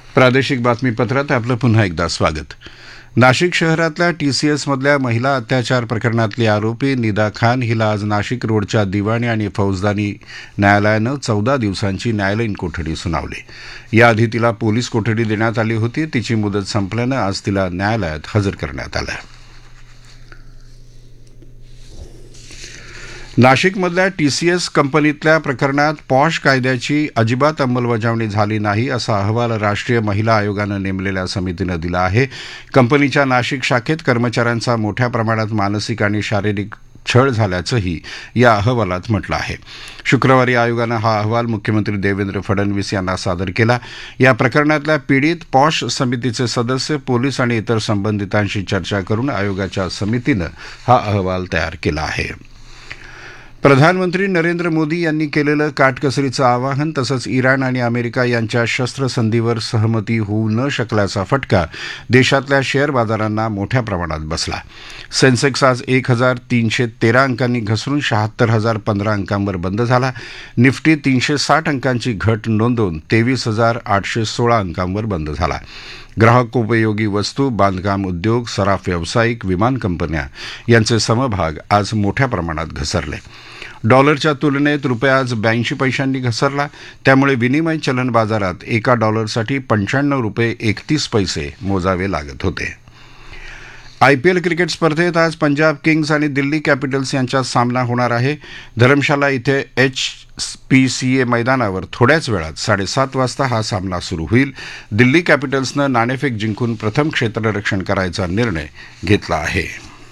प्रादेशिक बातमीपत्रात आपलं पुन्हा एकदा स्वागत. नाशिक शहरातल्या टीसीएसमधल्या महिला अत्याचार प्रकरणातली आरोपी निदा खान हिला आज नाशिक रोडच्या दिवाणी आणि फौजदारी न्यायालयानं 14 दिवसांची न्यायालयीन कोठडी सुनावली. याआधी तिला पोलीस कोठडी देण्यात आली होती. तिची मुदत संपल्यानं आज तिला न्यायालयात हजर करण्यात आलं. नाशिकमधल्या टीसीएस कंपनीतल्या प्रकरणात पॉश कायद्याची अजिबात अंमलबजावणी झाली नाही असा अहवाल राष्ट्रीय महिला आयोगानं नेमलेल्या समितीनं दिला आहे. कंपनीच्या नाशिक शाखेत कर्मचाऱ्यांचा मोठ्या प्रमाणात मानसिक आणि शारीरिक छळ झाल्याचंही या अहवालात म्हटलं आहे. शुक्रवारी आयोगानं हा अहवाल मुख्यमंत्री देवेंद्र फडणवीस यांना सादर केला. या प्रकरणातल्या पीडित पॉश समितीचे सदस्य, पोलीस आणि इतर संबंधितांशी चर्चा करून आयोगाच्या समितीनं हा अहवाल तयार केला आहे. प्रधानमंत्री नरेंद्र मोदी यांनी केलेलं काटकसरीचं आवाहन तसंच इराण आणि अमेरिका यांच्या शस्त्रसंधीवर सहमती होऊ न शकल्याचा फटका देशातल्या शेअर बाजारांना मोठ्या प्रमाणात बसला. सेन्सेक्स आज 1313 अंकांनी घसरून 76,015 अंकांवर बंद झाला. निफ्टी 360 अंकांची घट नोंदवून 23,816 अंकांवर बंद झाला. ग्राहकोपयोगी वस्तू, बांधकाम उद्योग, सराफ व्यावसायिक, विमान कंपन्या यांचे समभाग आज मोठ्या प्रमाणात घसरले. डॉलरच्या तुलनेत रुपया आज 82 पैशांनी घसरला. त्यामुळे विनिमय चलन बाजारात एका डॉलरसाठी 95 रुपये 31 पैसे मोजावे लागत होते. आयपीएल क्रिकेट स्पर्धेत आज पंजाब किंग्ज आणि दिल्ली कॅपिटल्स यांच्यात सामना होणार आहे. धरमशाला इथे HPCA मैदानावर थोड्याच वेळात 7:30 वाजता हा सामना सुरू होईल. दिल्ली कॅपिटल्सनं नाणेफेक जिंकून प्रथम क्षेत्ररक्षण करायचा निर्णय घेतला आहे.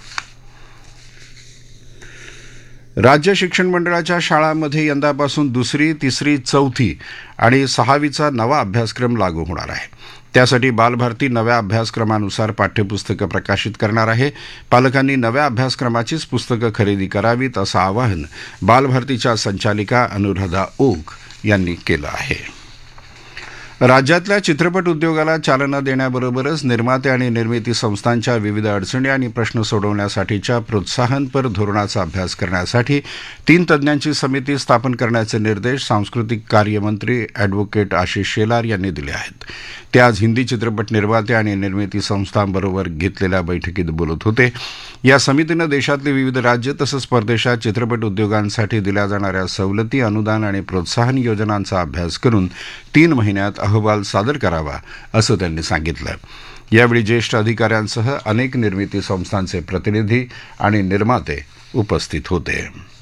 राज्य शिक्षण मंडळाच्या शाळांमध्ये यंदापासून 2री, 3री, 4थी आणि 6वीचा नवा अभ्यासक्रम लागू होणार आहे. त्यासाठी बालभारती नव्या अभ्यासक्रमानुसार पाठ्यपुस्तकं प्रकाशित करणार आहे. पालकांनी नव्या अभ्यासक्रमाचीच पुस्तकं खरेदी करावीत असं आवाहन बालभारतीच्या संचालिका अनुराधा ओक यांनी केलं आहे. राज्यातल्या चित्रपट उद्योगाला चालना देण्याबरोबरच निर्माते आणि निर्मिती संस्थांच्या विविध अडचणी आणि प्रश्न सोडवण्यासाठीच्या प्रोत्साहनपर धोरणाचा अभ्यास करण्यासाठी 3 तज्ज्ञांची समिती स्थापन करण्याचे निर्देश सांस्कृतिक कार्यमंत्री अॅडव्होकेट आशिष शेलार यांनी दिले आहेत. ते आज हिंदी चित्रपट निर्माते आणि निर्मिती संस्थांबरोबर घेतलेल्या बैठकीत बोलत होते. या समितीनं देशातली विविध राज्य तसंच परदेशात चित्रपट उद्योगांसाठी दिल्या जाणाऱ्या सवलती, अनुदान आणि प्रोत्साहन योजनांचा अभ्यास करून 3 महिन्यात अहवाल सादर करावा असं त्यांनी सांगितलं. यावेळी ज्येष्ठ अधिकाऱ्यांसह अनेक निर्मिती संस्थांचे प्रतिनिधी आणि निर्माते उपस्थित होते.